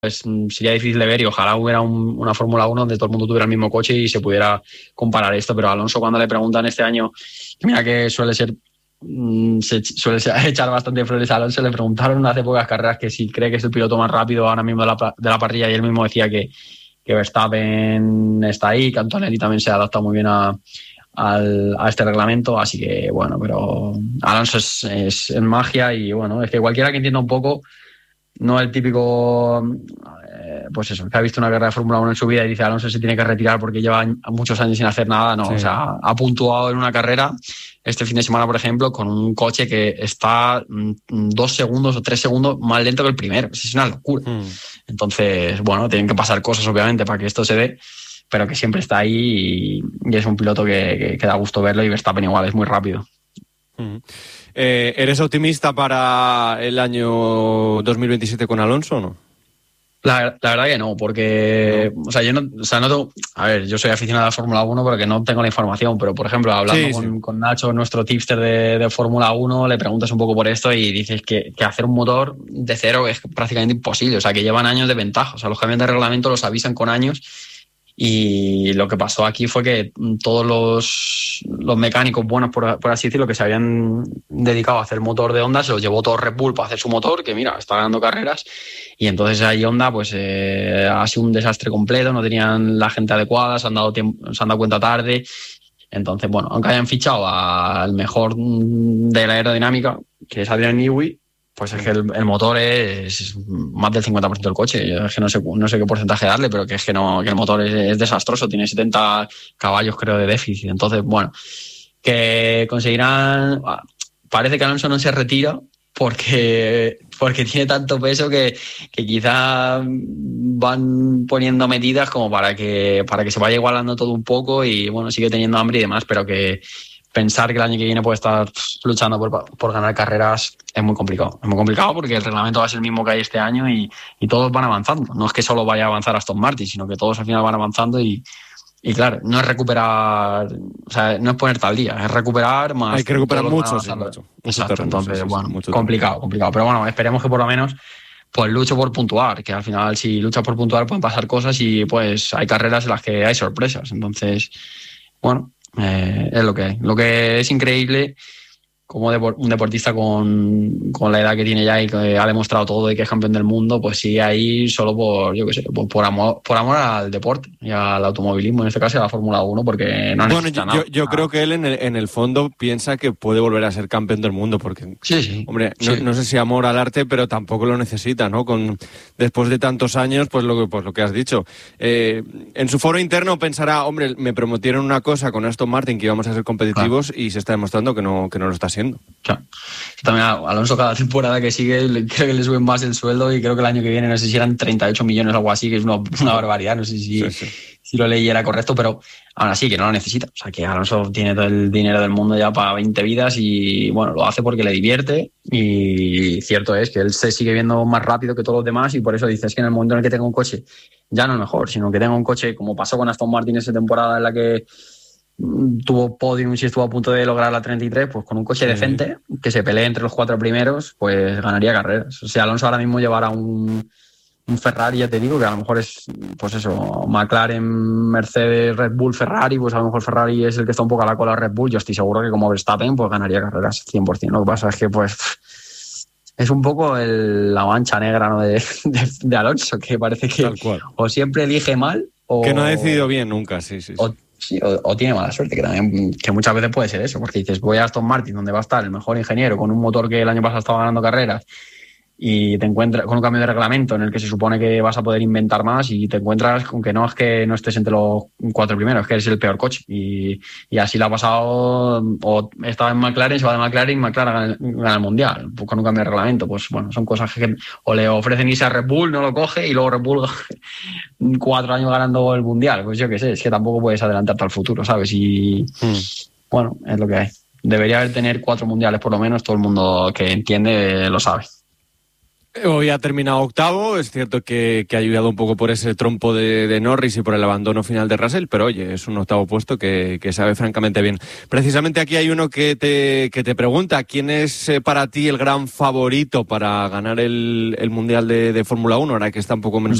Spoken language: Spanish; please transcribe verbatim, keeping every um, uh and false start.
pues sería difícil de ver y ojalá hubiera un, una Fórmula uno donde todo el mundo tuviera el mismo coche y se pudiera comparar esto, pero a Alonso cuando le preguntan este año, mira que suele ser se suele echar bastante flores a Alonso, le preguntaron hace pocas carreras que si cree que es el piloto más rápido ahora mismo de la, de la parrilla y él mismo decía que, que Verstappen está ahí, que Antonelli también se adapta muy bien a, al, a este reglamento, así que bueno, pero Alonso es, es, es magia y bueno, es que cualquiera que entienda un poco, no el típico, eh, pues eso, que ha visto una carrera de Fórmula uno en su vida y dice Alonso se tiene que retirar porque lleva muchos años sin hacer nada, no, sí. O sea, ha puntuado en una carrera este fin de semana, por ejemplo, con un coche que está dos segundos o tres segundos más lento que el primero, es una locura. Mm. Entonces, bueno, tienen que pasar cosas obviamente para que esto se dé, pero que siempre está ahí y, y es un piloto que, que, que da gusto verlo y Verstappen igual, es muy rápido. Mm. Eh, ¿Eres optimista para el año dos mil veintisiete con Alonso o no? La, la verdad que no, porque no. O sea, yo no, o sea, no tengo, a ver, yo soy aficionado a la Fórmula uno porque no tengo la información, pero por ejemplo, hablando sí, con, sí. con Nacho, nuestro tipster de, de Fórmula uno, le preguntas un poco por esto y dices que, que hacer un motor de cero es prácticamente imposible, o sea, que llevan años de ventaja, o sea, los cambios de reglamento los avisan con años. Y lo que pasó aquí fue que todos los, los mecánicos buenos, por, por así decirlo, que se habían dedicado a hacer motor de Honda, se los llevó todo Red Bull para hacer su motor, que mira, está ganando carreras. Y entonces ahí Honda pues eh, ha sido un desastre completo, no tenían la gente adecuada, se han dado, tiempo, se han dado cuenta tarde. Entonces, bueno, aunque hayan fichado al mejor de la aerodinámica, que es Adrian Newey, pues es que el, el motor es más del cincuenta por ciento del coche. Yo es que no sé, no sé qué porcentaje darle, pero que es que, no, que el motor es, es desastroso. Tiene setenta caballos, creo, de déficit. Entonces, bueno, que conseguirán... Parece que Alonso no se retira porque, porque tiene tanto peso que, que quizá van poniendo medidas como para que, para que se vaya igualando todo un poco y, bueno, sigue teniendo hambre y demás, pero que... Pensar que el año que viene puede estar luchando por, por ganar carreras es muy complicado. Es muy complicado porque el reglamento va a ser el mismo que hay este año y, y todos van avanzando. No es que solo vaya a avanzar Aston Martin, sino que todos al final van avanzando y, y claro, no es recuperar, o sea, no es ponerte al día, es recuperar más. Hay que recuperar mucho, sí, mucho. Exacto, terreno, entonces, sí, sí, bueno, mucho complicado, terreno. complicado. Pero bueno, esperemos que por lo menos pues lucho por puntuar, que al final si luchas por puntuar pueden pasar cosas y pues hay carreras en las que hay sorpresas. Entonces, bueno... Eh, es lo que hay. Lo que es increíble como un deportista con, con la edad que tiene ya y que ha demostrado todo y que es campeón del mundo, pues sigue ahí solo por, yo qué sé, por, por, amor, por amor al deporte y al automovilismo, en este caso a la Fórmula uno, porque no necesita bueno, yo, nada. Yo, yo creo que él en el, en el fondo piensa que puede volver a ser campeón del mundo, porque, sí, sí, hombre, sí. No, no sé si amor al arte, pero tampoco lo necesita, ¿no? Con, después de tantos años, pues lo que, pues lo que has dicho. Eh, en su foro interno pensará, hombre, me prometieron una cosa con Aston Martin que íbamos a ser competitivos, claro. Y se está demostrando que no, que no lo está siendo. Claro. También a Alonso cada temporada que sigue creo que le suben más el sueldo y creo que el año que viene no sé si eran treinta y ocho millones o algo así, que es una, una barbaridad, no sé si, sí, sí. si lo leí era correcto, pero aún así que no lo necesita, o sea que Alonso tiene todo el dinero del mundo ya para veinte vidas y bueno, lo hace porque le divierte y cierto es que él se sigue viendo más rápido que todos los demás y por eso dices que en el momento en el que tenga un coche, ya no mejor, sino que tenga un coche como pasó con Aston Martin esa temporada en la que tuvo podium y estuvo a punto de lograr la treinta y tres, pues con un coche sí. decente que se pelee entre los cuatro primeros, pues ganaría carreras. O sea, Alonso ahora mismo llevará un, un Ferrari, ya te digo, que a lo mejor es, pues eso, McLaren, Mercedes, Red Bull, Ferrari, pues a lo mejor Ferrari es el que está un poco a la cola de Red Bull. Yo estoy seguro que como Verstappen, pues ganaría carreras cien por ciento. Lo que pasa es que, pues, es un poco el, la mancha negra, ¿no? de, de, de Alonso, que parece que o siempre elige mal o... Que no ha decidido bien nunca, sí, sí. sí. O, Sí, o, o tiene mala suerte, que también que muchas veces puede ser eso, porque dices, voy a Aston Martin, donde va a estar el mejor ingeniero, con un motor que el año pasado estaba ganando carreras, y te encuentras con un cambio de reglamento en el que se supone que vas a poder inventar más y te encuentras con que no es que no estés entre los cuatro primeros, es que eres el peor coche. Y, y así le ha pasado, o estaba en McLaren, se va de McLaren y McLaren gana, gana el Mundial, pues con un cambio de reglamento. Pues bueno, son cosas que o le ofrecen irse a Red Bull, no lo coge, y luego Red Bull cuatro años ganando el Mundial. Pues yo qué sé, es que tampoco puedes adelantarte al futuro, ¿sabes? Y hmm. bueno, es lo que hay. Debería haber tener cuatro mundiales por lo menos, todo el mundo que entiende lo sabe. Hoy ha terminado octavo, es cierto que, que ha ayudado un poco por ese trompo de, de Norris y por el abandono final de Russell, pero oye, es un octavo puesto que, que sabe francamente bien. Precisamente aquí hay uno que te, que te pregunta, ¿quién es eh, para ti el gran favorito para ganar el, el Mundial de, de Fórmula uno, ahora que está un poco menos